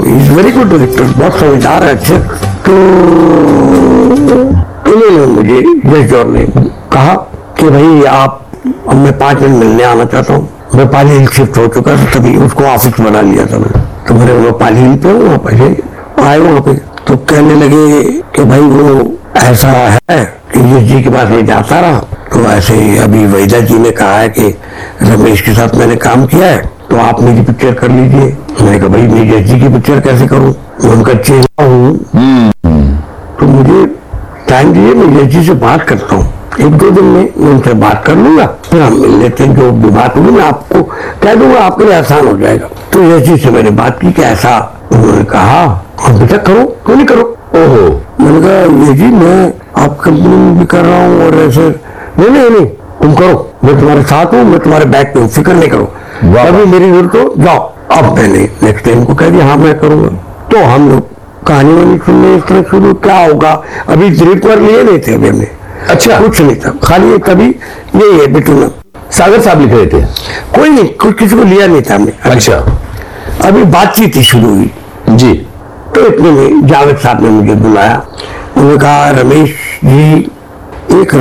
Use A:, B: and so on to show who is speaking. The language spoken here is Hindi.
A: इज वेरी गुड डायरेक्टर, बहुत समझदार है, अच्छे। तो इन्होंने मुझे यश जौहर ने कहा कि भाई आप, अब मैं 5 मिनट मिलने आना चाहता हूँ। मैं पाली हिल शिफ्ट हो चुका था, तभी उसको ऑफिस बना लिया था मैंने। तो मेरे वो पाली हिल पे वहाँ पे आए, वहाँ पे तो कहने लगे कि भाई वो ऐसा है कि यश जी के पास मैं जाता रहा, तो ऐसे ही अभी वहीदा जी ने कहा है कि रमेश के साथ मैंने काम किया है, तो आप मेरी पिक्चर कर लीजिए। मैंने कहा भाई मैं यश जी की पिक्चर कैसे करूँ, मैं उनका चेहरा हूँ, तो मुझे टाइम दीजिए, मैं यश जी से बात करता हूँ, 1-2 दिन में मैं उनसे बात कर लूंगा, फिर हम मिल लेते हैं। जो भी बात होगी मैं आपको कह दूंगा, आपके लिए आसान हो जाएगा। तो यश जी से मैंने बात की कि ऐसा, उन्होंने कहा हम बेटा करो, क्यों नहीं करो। ओहो, मैंने कहा ये जी मैं आप कंपनी में भी कर रहा हूँ और ऐसे, नहीं तुम करो, मैं तुम्हारे साथ हूँ, मैं तुम्हारे बैक पे हूँ, फिक्र नहीं करो, अभी मेरी जरूरत हो जाओ। अब मैंने नेक्स्ट टाइम को कह दिया हाँ मैं करूंगा। तो हम लोग कहानी वानी सुनने इस तरह शुरू, क्या होगा, अभी ड्रिप पर लिए नहीं थे अभी हमने, अच्छा कुछ नहीं था, खाली तभी यही है बिटूना,
B: सागर साहब लिख रहे थे,
A: कोई नहीं, कुछ किसी को लिया नहीं था हमने।
B: अच्छा,
A: अभी बातचीत ही शुरू हुई
B: जी।
A: तो इतने में जावेद साहब ने मुझे बुलाया, उन्होंने कहा रमेश जी एक